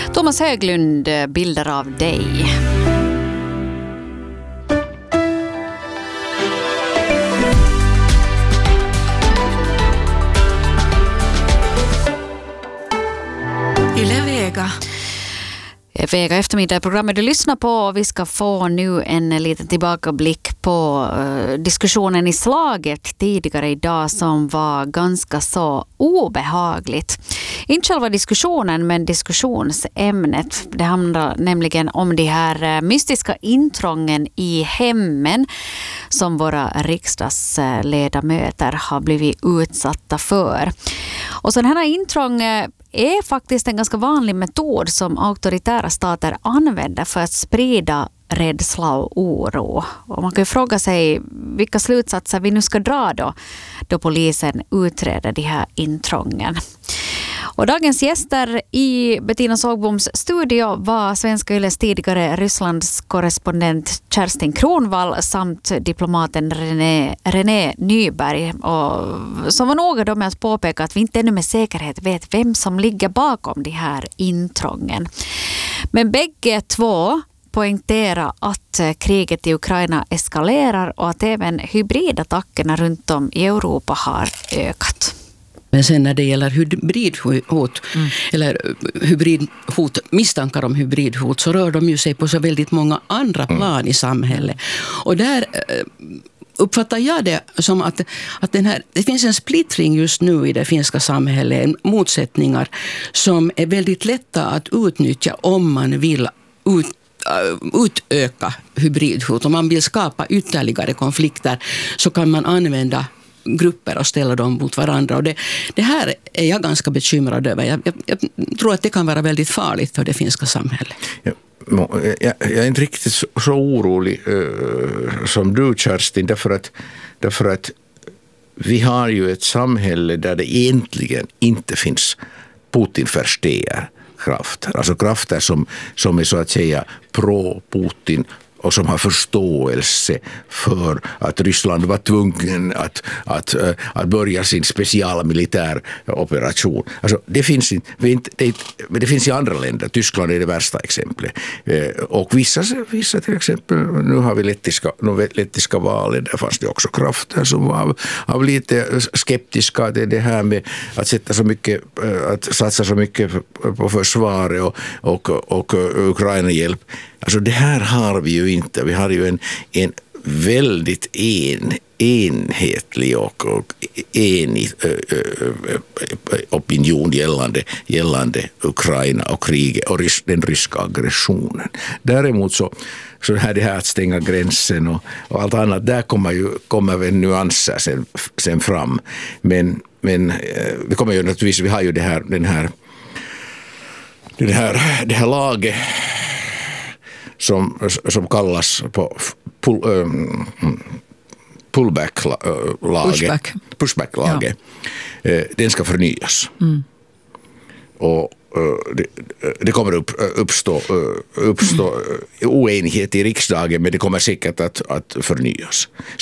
Thomas Höglund, bilder av dig. Yle Vega. Vega eftermiddag programmet du lyssnar på. Vi ska få nu en liten tillbakablick på diskussionen i slaget tidigare idag som var ganska så obehagligt. Inte själva diskussionen men diskussionsämnet. Det handlar nämligen om de här mystiska intrången i hemmen som våra riksdagsledamöter har blivit utsatta för. Och sådana här intrång är faktiskt en ganska vanlig metod som auktoritära stater använder för att sprida rädsla och oro. Och man kan ju fråga sig vilka slutsatser vi nu ska dra då polisen utreder de här intrången. Och dagens gäster i Bettina Sågboms studio var Svenska Yles tidigare Rysslands korrespondent Kerstin Kronvall samt diplomaten René Nyberg. Och som var noga då med att påpeka att vi inte ännu med säkerhet vet vem som ligger bakom de här intrången. Men bägge två poängtera att kriget i Ukraina eskalerar och att även hybridattackerna runt om i Europa har ökat. Men sen när det gäller hybridhot eller misstankar om hybridhot så rör de ju sig på så väldigt många andra plan i samhället. Och där uppfattar jag det som att det finns en splittring just nu i det finska samhället, motsättningar som är väldigt lätta att utnyttja om man vill utöka hybridhot. Om man vill skapa ytterligare konflikter så kan man använda grupper och ställa dem mot varandra. Och det här är jag ganska bekymrad över. Jag tror att det kan vara väldigt farligt för det finska samhället. Jag är inte riktigt så orolig som du, Kerstin, därför att vi har ju ett samhälle där det egentligen inte finns Putin-försteer krafter. Alltså krafter som är så att säga pro-Putin och som har förståelse för att Ryssland var tvungen att börja sin specialmilitär operation. Alltså det finns i andra länder. Tyskland är det värsta exemplet. Och vissa till exempel, nu har vi lettiska valen, där fanns det också krafter som var av lite skeptiska. Det här med att satsa så mycket på försvaret och Ukraina-hjälp. Alltså det här har vi ju inte. Vi har ju en väldigt enhetlig och enig opinion gällande Ukraina och kriget och den ryska aggressionen. Däremot så det här att stänga gränsen och allt annat, där kommer väl nyanser sen fram. Men vi kommer ju naturligtvis, vi har ju det här laget som kallas på pushback-laget. Den ska förnyas. Och det kommer uppstå oenighet i riksdagen, men det kommer säkert att förnyas.